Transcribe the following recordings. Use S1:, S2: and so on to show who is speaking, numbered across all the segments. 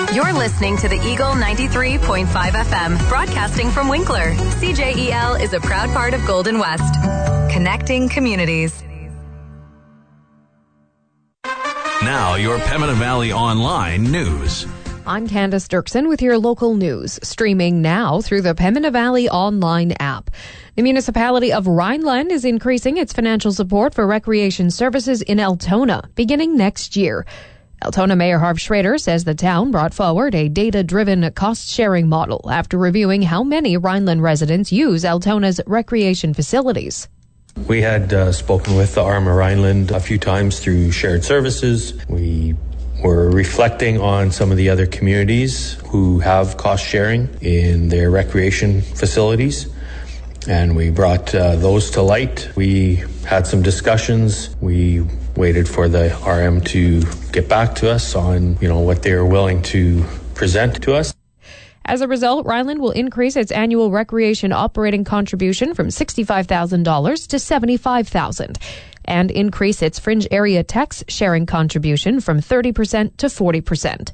S1: You're listening to the Eagle 93.5 FM, broadcasting from Winkler. CJEL is a proud part of Golden West. Connecting communities.
S2: Now, your Pembina Valley Online news.
S3: I'm Candace Dirksen with your local news, streaming now through the Pembina Valley Online app. The municipality of Rhineland is increasing its financial support for recreation services in Altona, beginning next year. Altona Mayor Harv Schrader says the town brought forward a data-driven cost-sharing model after reviewing how many Rhineland residents use Altona's recreation facilities.
S4: We had spoken with the Arma Rhineland a few times through shared services. We were reflecting on some of the other communities who have cost sharing in their recreation facilities, and we brought those to light. We had some discussions. We waited for the RM to get back to us on, what they're willing to present to us.
S3: As a result, Rhineland will increase its annual recreation operating contribution from $65,000 to $75,000 and increase its fringe area tax sharing contribution from 30% to 40%.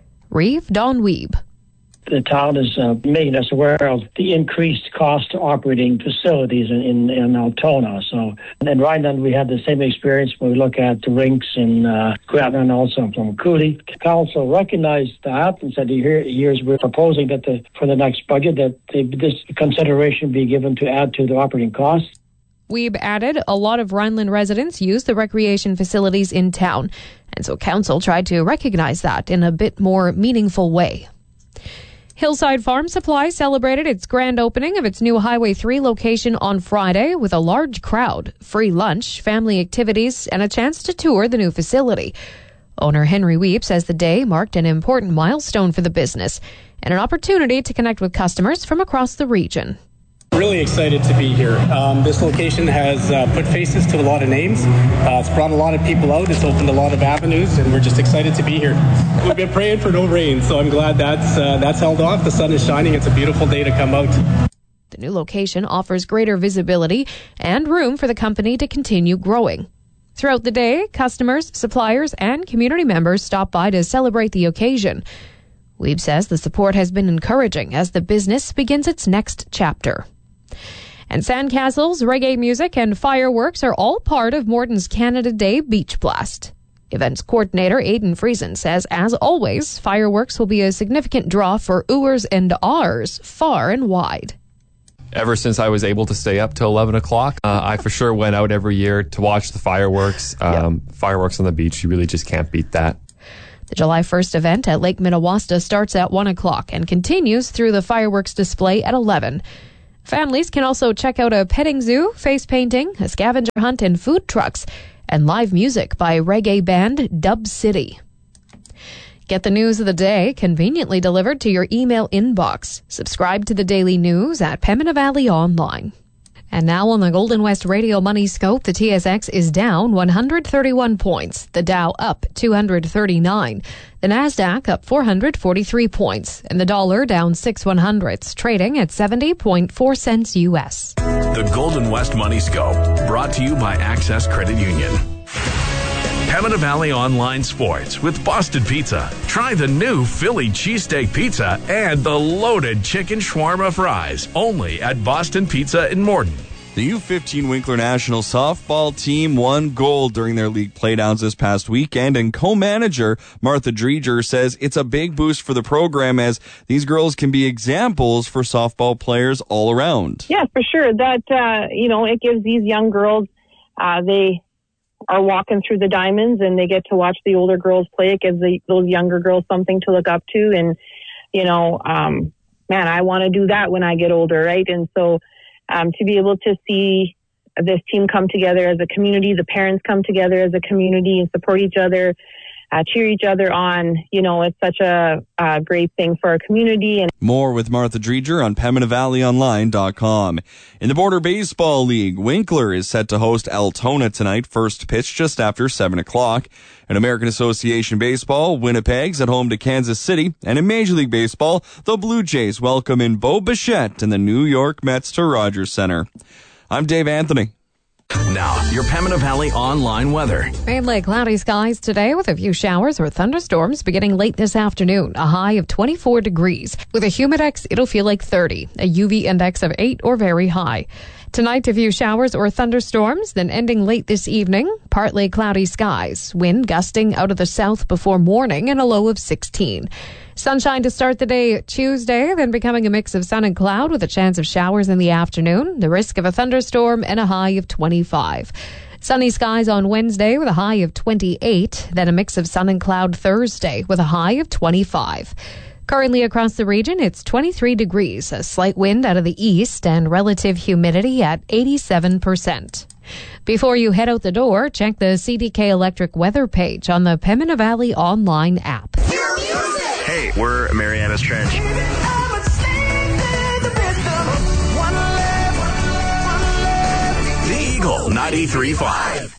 S3: Don Weeb.
S5: The town is making us aware of the increased cost to operating facilities in Altona. So in Rhineland, we had the same experience when we look at the rinks in Gretna and also from Cooley. Council recognized that and said years we're proposing that for the next budget that this consideration be given to add to the operating costs.
S3: Weeb added, a lot of Rhineland residents use the recreation facilities in town, and so council tried to recognize that in a bit more meaningful way. Hillside Farm Supply celebrated its grand opening of its new Highway 3 location on Friday with a large crowd, free lunch, family activities, and a chance to tour the new facility. Owner Henry Weep says the day marked an important milestone for the business and an opportunity to connect with customers from across the region.
S6: Really excited to be here. This location has put faces to a lot of names. It's brought a lot of people out. It's opened a lot of avenues, and we're just excited to be here. We've been praying for no rain, so I'm glad that's held off. The sun is shining. It's a beautiful day to come out.
S3: The new location offers greater visibility and room for the company to continue growing. Throughout the day, customers, suppliers, and community members stop by to celebrate the occasion. Weeb says the support has been encouraging as the business begins its next chapter. And sandcastles, reggae music, and fireworks are all part of Morton's Canada Day Beach Blast. Events coordinator Aidan Friesen says, as always, fireworks will be a significant draw for ooers and ahs far and wide.
S7: Ever since I was able to stay up till 11 o'clock, I for sure went out every year to watch the fireworks. Fireworks on the beach, you really just can't beat that.
S3: The July 1st event at Lake Minnewaska starts at 1 o'clock and continues through the fireworks display at 11. Families can also check out a petting zoo, face painting, a scavenger hunt, and food trucks, and live music by reggae band Dub City. Get the news of the day conveniently delivered to your email inbox. Subscribe to the daily news at Pembina Valley Online. And now on the Golden West Radio Money Scope, the TSX is down 131 points, the Dow up 239, the Nasdaq up 443 points, and the dollar down 6/100ths, trading at 70.4 cents U.S.
S2: The Golden West Money Scope, brought to you by Access Credit Union. Pembina Valley Online Sports with Boston Pizza. Try the new Philly cheesesteak pizza and the loaded chicken shawarma fries. Only at Boston Pizza in Morton.
S8: The U15 Winkler National softball team won gold during their league playdowns this past weekend, and co-manager Martha Dreger says it's a big boost for the program as these girls can be examples for softball players all around.
S9: Yeah, for sure. That, it gives these young girls, they are walking through the diamonds and they get to watch the older girls play. It gives those younger girls something to look up to. And, I want to do that when I get older, right? And so to be able to see this team come together as a community, the parents come together as a community and support each other, cheer each other on, it's such a great thing for our community. And
S8: more with Martha Dreger on PembinaValleyOnline.com. In the Border Baseball League, Winkler is set to host Altona tonight, first pitch just after 7 o'clock. In American Association Baseball, Winnipeg's at home to Kansas City. And in Major League Baseball, the Blue Jays welcome in Bo Bichette and the New York Mets to Rogers Center. I'm Dave Anthony.
S2: Now, your Pembina Valley online weather.
S3: Mainly cloudy skies today with a few showers or thunderstorms beginning late this afternoon. A high of 24 degrees. With a humidex, it'll feel like 30. A UV index of 8 or very high. Tonight, a few showers or thunderstorms, then ending late this evening. Partly cloudy skies. Wind gusting out of the south before morning and a low of 16. Sunshine to start the day Tuesday, then becoming a mix of sun and cloud with a chance of showers in the afternoon. The risk of a thunderstorm and a high of 25. Sunny skies on Wednesday with a high of 28. Then a mix of sun and cloud Thursday with a high of 25. Currently across the region, it's 23 degrees, a slight wind out of the east, and relative humidity at 87%. Before you head out the door, check the CDK Electric weather page on the Pembina Valley online app.
S10: Hey, we're Mariana's Trench.
S2: The Eagle 93.5.